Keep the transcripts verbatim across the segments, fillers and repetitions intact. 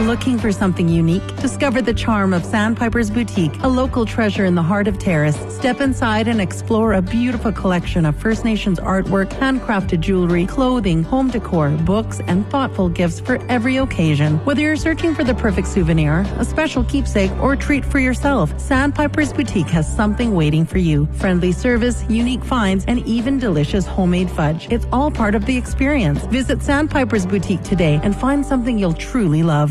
Looking for something unique? Discover the charm of Sandpiper's Boutique, a local treasure in the heart of Terrace. Step inside and explore a beautiful collection of First Nations artwork, handcrafted jewelry, clothing, home decor, books, and thoughtful gifts for every occasion. Whether you're searching for the perfect souvenir, a special keepsake, or treat for yourself, Sandpiper's Boutique has something waiting for you. Friendly service, unique finds, and even delicious homemade fudge. It's all part of the experience. Visit Sandpiper's Boutique today and find something you'll truly love.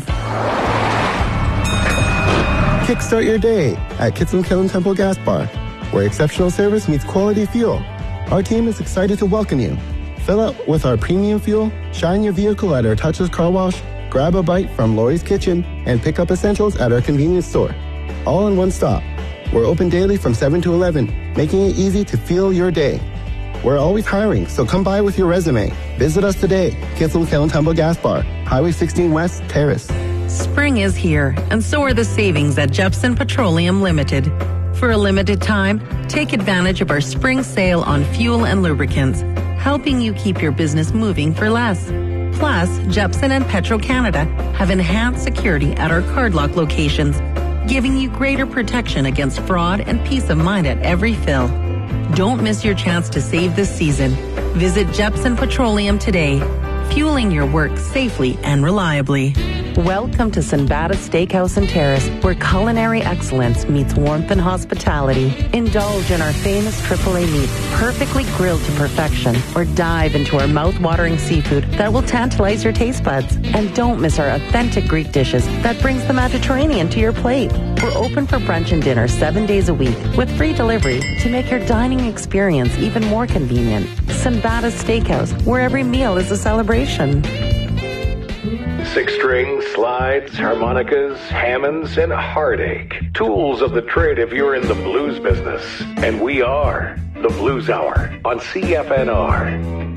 Kickstart your day at Kitsilin Kiln Temple Gas Bar, where exceptional service meets quality fuel. Our team is excited to welcome you. Fill up with our premium fuel, shine your vehicle at our touchless car wash, grab a bite from Lori's Kitchen, and pick up essentials at our convenience store. All in one stop. We're open daily from seven to eleven, making it easy to fuel your day. We're always hiring, so come by with your resume. Visit us today, Kitsilin Kiln Temple Gas Bar, Highway sixteen West, Terrace. Spring is here, and so are the savings at Jepson Petroleum Limited. For a limited time, take advantage of our spring sale on fuel and lubricants, helping you keep your business moving for less. Plus, Jepson and Petro-Canada have enhanced security at our cardlock locations, giving you greater protection against fraud and peace of mind at every fill. Don't miss your chance to save this season. Visit Jepson Petroleum today, fueling your work safely and reliably. Welcome to Sinbada Steakhouse and Terrace, where culinary excellence meets warmth and hospitality. Indulge in our famous triple A meats, perfectly grilled to perfection, or dive into our mouth-watering seafood that will tantalize your taste buds. And don't miss our authentic Greek dishes that brings the Mediterranean to your plate. We're open for brunch and dinner seven days a week with free delivery to make your dining experience even more convenient. Sinbada Steakhouse, where every meal is a celebration. Six strings, slides, harmonicas, Hammonds, and heartache. Tools of the trade if you're in the blues business. And we are the Blues Hour on C F N R.